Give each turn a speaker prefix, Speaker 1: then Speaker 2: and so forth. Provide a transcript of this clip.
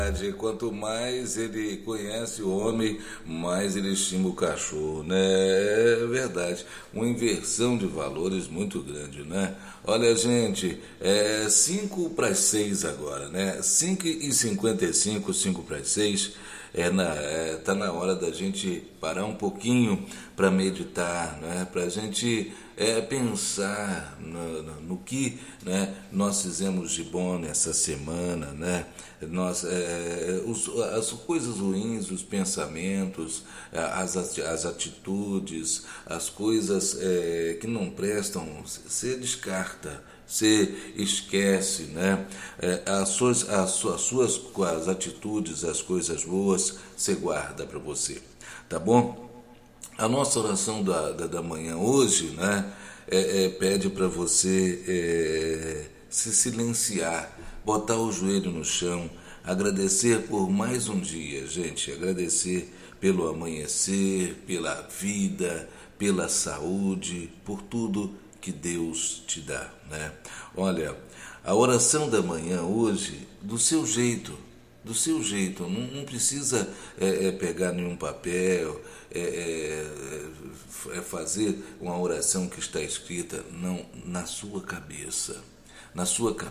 Speaker 1: Quanto mais ele conhece o homem, mais ele estima o cachorro, né? É verdade. Uma inversão de valores muito grande, né? Olha, gente, 5 para as 6 agora, né? 5h55, 5 para as 6. Tá na hora da gente parar um pouquinho para meditar, né? Para a gente pensar no que, né, nós fizemos de bom nessa semana, né? As coisas ruins, os pensamentos, as atitudes, as coisas que não prestam, você descarta. Você esquece, né? As atitudes, as coisas boas, você guarda para você, tá bom? A nossa oração da manhã hoje, né, pede para você se silenciar, botar o joelho no chão, agradecer por mais um dia, gente, agradecer pelo amanhecer, pela vida, pela saúde, por tudo que Deus te dá, né? Olha, a oração da manhã hoje, do seu jeito, não precisa pegar nenhum papel, fazer uma oração que está escrita, não, na sua cabeça,